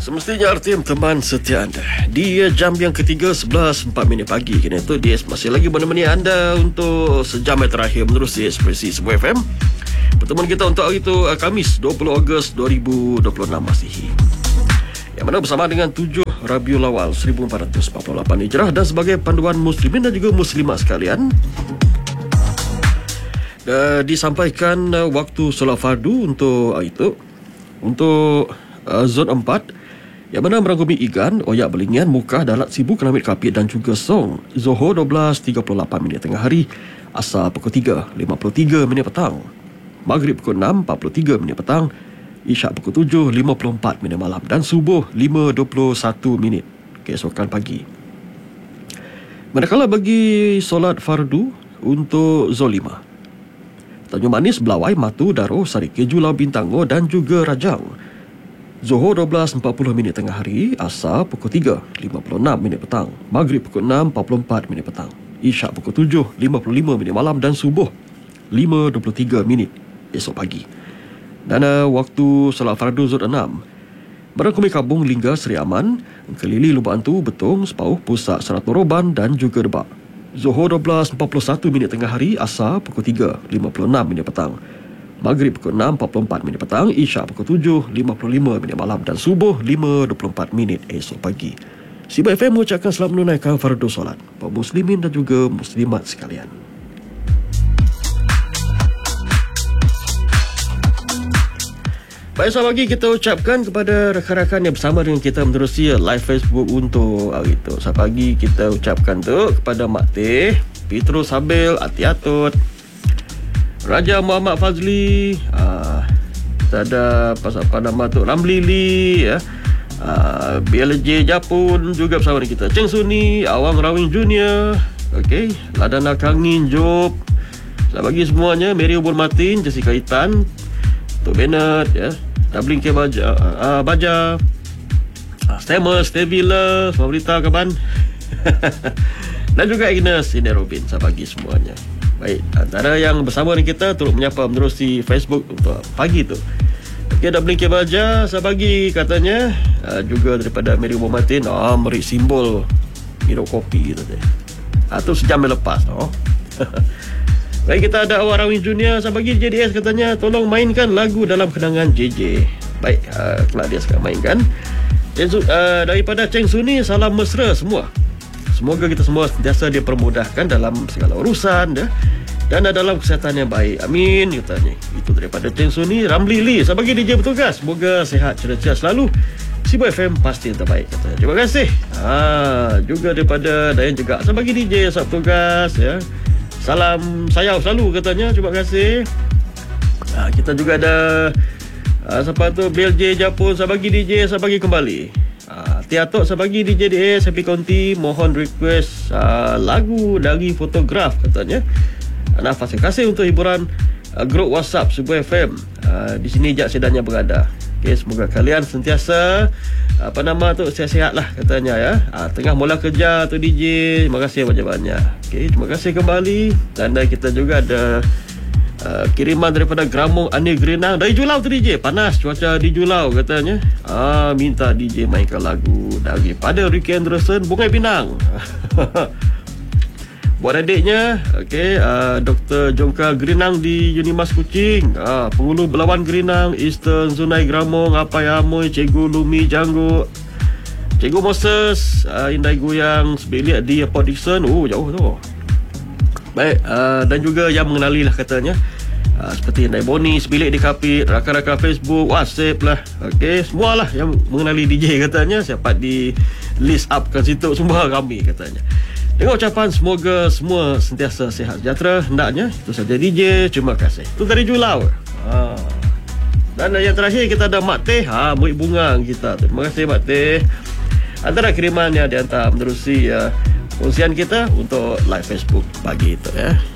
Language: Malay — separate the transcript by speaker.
Speaker 1: Semestinya artian teman setia anda di jam yang ketiga 11.04 pagi. Kini itu DS masih lagi menemani anda untuk sejam yang terakhir menerusi Ekspresi Sebuah FM. Pertemuan kita untuk hari itu Khamis 20 Ogos 2026 Masihi, yang mana bersama dengan 7 Rabiul Awal 1448 Hijrah. Dan sebagai panduan muslimin dan juga muslimat sekalian, disampaikan waktu solat fardu untuk hari itu, untuk zon 4, yang mana merangkumi Igan, Oyak Belingian, Mukah, Dalat, Sibu, Kelamit Kapit dan juga Song. Zohor 12.38 tengah hari, Asar pukul 3.53 petang, Maghrib pukul 6.43 petang, Isyak pukul 7.54 malam dan Subuh 5.21 keesokan pagi. Manakala bagi solat fardu untuk zon 5, Tanjung Manis, Belawai, Matu, Daro, Sarike, Julau, Bintango dan juga Rajang. Zohor 12.40 tengah hari, Asar pukul 3.56 petang, Maghrib pukul 6.44 petang, Isyak pukul 7.55 malam dan Subuh 5.23 esok pagi. Dan waktu solat fardu zon 6 merangkumi Kabung, Lingga, Seri Aman, Kelili, Lubuk Antu, Betong, Sepauh, Pusat, Serat Noroban dan juga Debak. Zohor 12.41 tengah hari, Asar pukul 3.56 petang, Maghrib pukul 6.44 petang, Isyak pukul 7.55 malam dan Subuh 5.24 esok pagi. Sebuah FM mengucapkan selamat menunaikan fardu solat kaum muslimin dan juga muslimat sekalian. Baik, selamat pagi kita ucapkan kepada rakan-rakan yang bersama dengan kita menerusi live Facebook untuk hari itu. Selamat pagi kita ucapkan tu kepada Mak Teh, Petrus Habil, Ati Atut, Raja Muhammad Fazli, kita ada apa nama tu, Ramlili, ya, BLJ Japun juga bersama dengan kita, Cheng Suni, Awang Rawing Junior, okey, Ladana Kangin, Job, selamat pagi semuanya, Mary Ubul Martin, Jessica Itan, Tok Bennett, ya, Tabling K Baja, Stammer, Stevila, Favorita Kaban dan juga Agnes Ine Robin. Selamat pagi semuanya. Baik, antara yang bersama dengan kita turut menyapa menerusi Facebook untuk pagi tu, okay, Tabling K Baja, selamat pagi katanya, juga daripada Mary Ubul Martin, meri simbol minum kopi gitu deh. Tu sejam yang lepas Baik, kita ada Awang Rawing Junior, selamat pagi JDS katanya, tolong mainkan lagu dalam kenangan JJ. Baik, kelak dia sekarang mainkan. Daripada Cheng Suni, salam mesra semua. Semoga kita semua sentiasa dipermudahkan dalam segala urusan, ya, dan dalam kesihatan yang baik. Amin katanya. Itu daripada Cheng Suni. Ramli Lee, selamat pagi DJ bertugas, semoga sihat cerita selalu. Sebuah FM pasti yang terbaik katanya. Terima kasih. Juga daripada Dayan juga, selamat pagi DJ saat bertugas, ya. Salam sayang selalu katanya. Terima kasih. Kita juga ada siapa tu, BLJ Japun, selamat pagi DJ, selamat pagi kembali. Tiatok, selamat pagi DJ DS, Happy Conti, mohon request lagu dari Fotograf katanya. Nafas, terima kasih untuk hiburan grup WhatsApp Sebuah FM. Di sini Jad Sedannya berada. Okay, semoga kalian sentiasa sihat-sihat lah katanya, ya. Tengah mula kerja tu DJ, terima kasih banyak-banyak. Okay, terima kasih kembali. Dan kita juga ada kiriman daripada Gramong Anil Grenang dari Julau tu DJ. Panas cuaca di Julau katanya. Minta DJ mainkan lagu daripada Ricky Anderson, Bungai Pinang. Buat adiknya, okey, Dr. Jongka Grenang di Unimas Kuching, Penghulu Belawan Grenang, Eastern Zunai Gramong, Apai Amoy, Cikgu Lumi Janggut, Cikgu Moses, Indai Goyang Sebelik di Port Dickson. Jauh tu. Baik, dan juga yang mengenali lah katanya, seperti Indai Boni, Sebelik di Kapit, rakan-rakan Facebook, WhatsApp lah, okey, semualah yang mengenali DJ katanya, siapa di list up kat situ, semua kami katanya. Dengan ucapan semoga semua sentiasa sihat sejahtera hendaknya. Itu saja DJ, terima kasih. Itu dari Julau. Dan yang terakhir kita ada Mak Teh, murid bunga kita. Terima kasih Mak Teh. Antara kiriman yang dihantar menerusi kongsian kita untuk live Facebook pagi itu, ya.